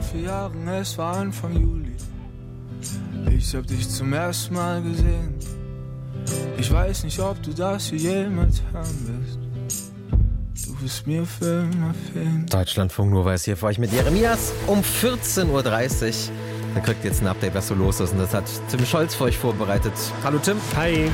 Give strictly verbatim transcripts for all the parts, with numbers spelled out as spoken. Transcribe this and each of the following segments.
vier Jahren, es war Anfang Juli. Ich hab dich zum ersten Mal gesehen. Ich weiß nicht, ob du das hier jemals hören wirst. Du bist mir für immer fehlen. Deutschlandfunk Nova ist hier für euch mit Jeremias um vierzehn Uhr dreißig. Dann kriegt ihr jetzt ein Update, was so los ist. Und das hat Tim Scholz für euch vorbereitet. Hallo Tim. Hi.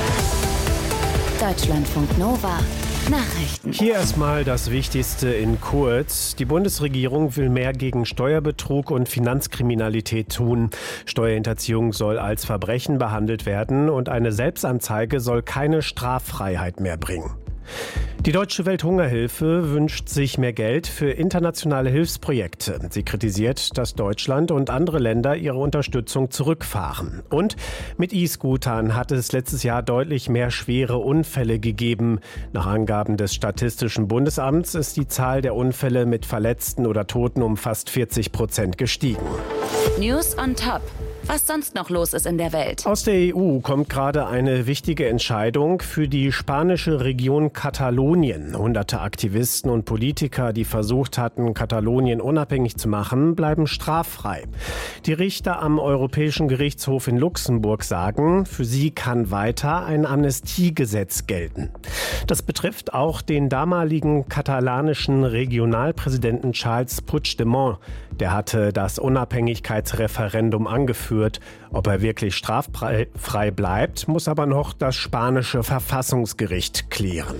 Deutschlandfunk Nova. Nachrichten. Hier erstmal das Wichtigste in kurz. Die Bundesregierung will mehr gegen Steuerbetrug und Finanzkriminalität tun. Steuerhinterziehung soll als Verbrechen behandelt werden und eine Selbstanzeige soll keine Straffreiheit mehr bringen. Die Deutsche Welthungerhilfe wünscht sich mehr Geld für internationale Hilfsprojekte. Sie kritisiert, dass Deutschland und andere Länder ihre Unterstützung zurückfahren. Und mit E-Scootern hat es letztes Jahr deutlich mehr schwere Unfälle gegeben. Nach Angaben des Statistischen Bundesamts ist die Zahl der Unfälle mit Verletzten oder Toten um fast vierzig Prozent gestiegen. News on Top. Was sonst noch los ist in der Welt. Aus der E U kommt gerade eine wichtige Entscheidung für die spanische Region Katalonien. Hunderte Aktivisten und Politiker, die versucht hatten, Katalonien unabhängig zu machen, bleiben straffrei. Die Richter am Europäischen Gerichtshof in Luxemburg sagen, für sie kann weiter ein Amnestiegesetz gelten. Das betrifft auch den damaligen katalanischen Regionalpräsidenten Charles Puigdemont. Der hatte das Unabhängigkeitsreferendum angeführt. Ob er wirklich straffrei bleibt, muss aber noch das spanische Verfassungsgericht klären.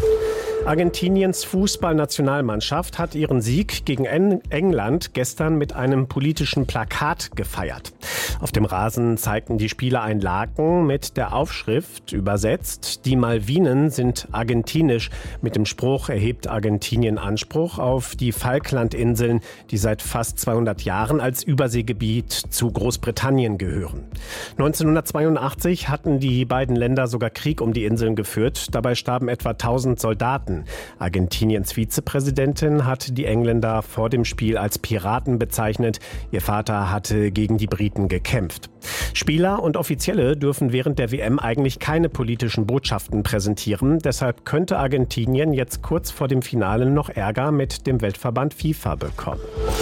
Argentiniens Fußballnationalmannschaft hat ihren Sieg gegen England gestern mit einem politischen Plakat gefeiert. Auf dem Rasen zeigten die Spieler ein Laken mit der Aufschrift, übersetzt, die Malvinen sind argentinisch. Mit dem Spruch erhebt Argentinien Anspruch auf die Falklandinseln, die seit fast zweihundert Jahren als Überseegebiet zu Großbritannien gehören. neunzehnhundertzweiundachtzig hatten die beiden Länder sogar Krieg um die Inseln geführt. Dabei starben etwa tausend Soldaten. Argentiniens Vizepräsidentin hat die Engländer vor dem Spiel als Piraten bezeichnet. Ihr Vater hatte gegen die Briten gekämpft. Spieler und Offizielle dürfen während der W M eigentlich keine politischen Botschaften präsentieren. Deshalb könnte Argentinien jetzt kurz vor dem Finale noch Ärger mit dem Weltverband FIFA bekommen.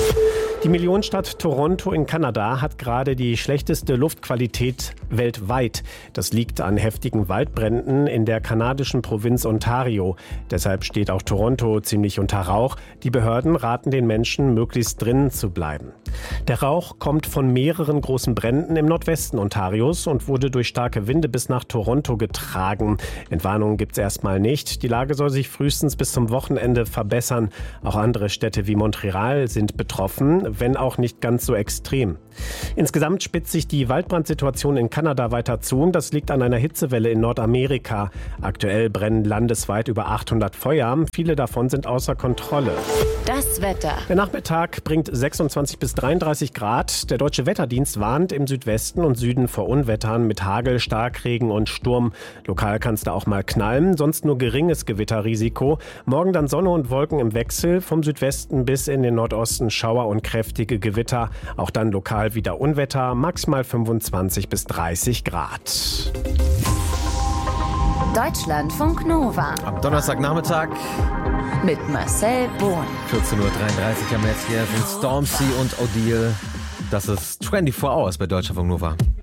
Die Millionenstadt Toronto in Kanada hat gerade die schlechteste Luftqualität weltweit. Das liegt an heftigen Waldbränden in der kanadischen Provinz Ontario. Deshalb steht auch Toronto ziemlich unter Rauch. Die Behörden raten den Menschen, möglichst drinnen zu bleiben. Der Rauch kommt von mehreren großen Bränden im Nordwesten Ontarios und wurde durch starke Winde bis nach Toronto getragen. Entwarnungen gibt es erstmal nicht. Die Lage soll sich frühestens bis zum Wochenende verbessern. Auch andere Städte wie Montreal sind betroffen, wenn auch nicht ganz so extrem. Insgesamt spitzt sich die Waldbrandsituation in Kanada weiter zu. Das liegt an einer Hitzewelle in Nordamerika. Aktuell brennen landesweit über achthundert Feuer. Viele davon sind außer Kontrolle. Das Wetter. Der Nachmittag bringt sechsundzwanzig bis dreiunddreißig Grad. Der Deutsche Wetterdienst warnt im Südwesten und Süden vor Unwettern mit Hagel, Starkregen und Sturm. Lokal kann es da auch mal knallen, sonst nur geringes Gewitterrisiko. Morgen dann Sonne und Wolken im Wechsel. Vom Südwesten bis in den Nordosten Schauer und kräftige Gewitter. Auch dann lokal wieder Unwetter, maximal fünfundzwanzig bis dreißig Grad. Deutschlandfunk Nova. Am Donnerstagnachmittag Mit Marcel Bohn. vierzehn Uhr dreiunddreißig haben wir jetzt hier sind Stormzy und Odile. Das ist vierundzwanzig Hours bei Deutschlandfunk Nova.